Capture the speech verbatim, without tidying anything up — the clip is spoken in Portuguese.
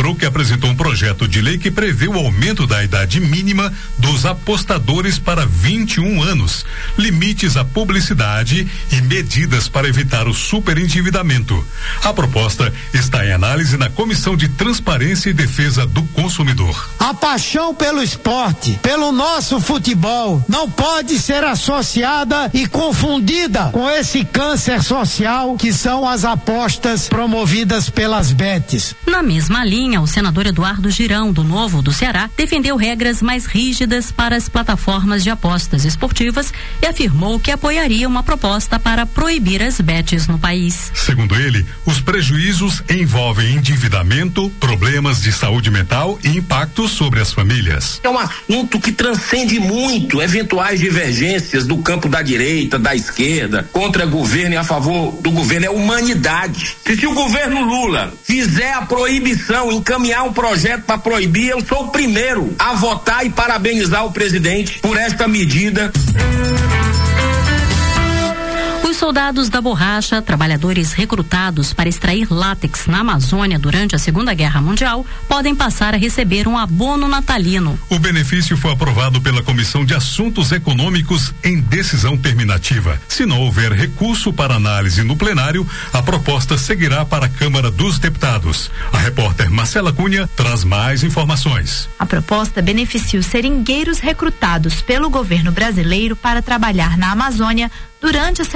lembrou que apresentou um projeto de lei que prevê o aumento da idade mínima dos apostadores para vinte e um anos, limites à publicidade e medidas para evitar o superendividamento. A proposta está em análise na Comissão de Transparência e Defesa do Consumidor. A paixão pelo esporte, pelo nosso futebol, não pode ser associada e confundida com esse câncer social que são as apostas promovidas pelas betes. Na mesma linha, o senador Eduardo Girão, do Novo do Ceará, defendeu regras mais rígidas para as plataformas de apostas esportivas e afirmou que apoiaria uma proposta para proibir as betes no país. Segundo ele, os prejuízos envolvem endividamento, problemas de saúde mental e impactos sobre as famílias. É um assunto que transcende muito eventuais divergências do campo da direita, da esquerda, contra governo e a favor do governo. É humanidade. Se, se o governo Lula fizer a proibição, encaminhar um projeto para proibir, eu sou o primeiro a votar e parabenizar o presidente por esta medida. Os soldados da borracha, trabalhadores recrutados para extrair látex na Amazônia durante a Segunda Guerra Mundial, podem passar a receber um abono natalino. O benefício foi aprovado pela Comissão de Assuntos Econômicos em decisão terminativa. Se não houver recurso para análise no plenário, a proposta seguirá para a Câmara dos Deputados. A repórter Marcela Cunha traz mais informações. A proposta beneficia os seringueiros recrutados pelo governo brasileiro para trabalhar na Amazônia durante a